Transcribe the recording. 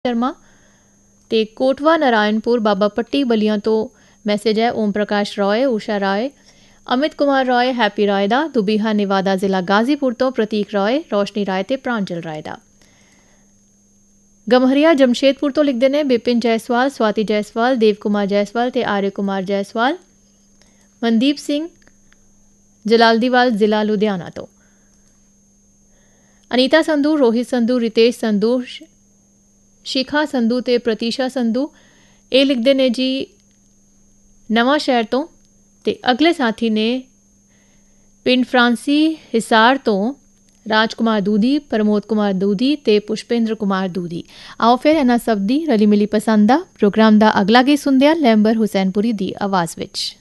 शर्मा ਤੇ ਕੋਟਵਾ ਨਾਰਾਇਣਪੁਰ ਬਾਬਾ ਪੱਟੀ ਬਲੀਆਂ ਤੋਂ ਮੈਸੇਜ ਹੈ ਓਮ ਪ੍ਰਕਾਸ਼ ਰਾਏ, ਊਸ਼ਾ ਰਾਏ, ਅਮਿਤ ਕੁਮਾਰ ਰਾਏ, ਹੈਪੀ ਰਾਏ ਦਾ। ਦੁਬੀਹਾ ਨਿਵਾਦਾ ਜ਼ਿਲ੍ਹਾ ਗਾਜ਼ੀਪੁਰ ਤੋਂ ਪ੍ਰਤੀਕ ਰਾਏ, ਰੋਸ਼ਨੀ ਰਾਏ ਤੇ ਪ੍ਰਾਂਜਲ ਰਾਏ ਦਾ। ਗਮਹਰੀਆ ਜਮਸ਼ੇਦਪੁਰ ਤੋਂ ਲਿਖਦੇ ਨੇ ਬਿਪਿਨ ਜੈਸਵਾਲ, ਸਵਾਤੀ ਜੈਸਵਾਲ, ਦੇਵ ਕੁਮਾਰ ਜੈਸਵਾਲ ਤੇ ਆर्य ਕੁਮਾਰ ਜੈਸਵਾਲ। ਮਨਦੀਪ ਸਿੰਘ ਜਲਾਲਦੀਵਾਲ ਜ਼ਿਲ੍ਹਾ ਲੁਧਿਆਣਾ ਤੋਂ। ਅਨੀਤਾ ਸੰਧੂ, ਰੋਹਿਤ ਸੰਧੂ, ਰਿਤੇਸ਼ ਸੰਧੂ, ਸ਼ਿਖਾ ਸੰਧੂ ਤੇ ਪ੍ਰਤੀਸ਼ਾ ਸੰਧੂ ਇਹ ਲਿਖਦੇ ਨੇ ਜੀ ਨਵਾਂ ਸ਼ਹਿਰ ਤੋਂ। ਤੇ ਅਗਲੇ ਸਾਥੀ ਨੇ ਪਿੰਡ ਫਰਾਂਸੀ ਹਿਸਾਰ ਤੋਂ ਰਾਜਕੁਮਾਰ ਦੂਦੀ, ਪ੍ਰਮੋਦ ਕੁਮਾਰ ਦੂਦੀ ਤੇ ਪੁਸ਼ਪਿੰਦਰ ਕੁਮਾਰ ਦੂਦੀ। ਆਓ ਫਿਰ ਇਹਨਾਂ ਸਭ ਦੀ ਰਲੀ ਮਿਲੀ ਪਸੰਦ ਦਾ ਪ੍ਰੋਗਰਾਮ ਦਾ ਅਗਲਾ ਗੀਤ ਸੁਣਦੇ ਹਾਂ ਲੈਂਬਰ ਹੁਸੈਨਪੁਰੀ ਦੀ ਆਵਾਜ਼ ਵਿੱਚ।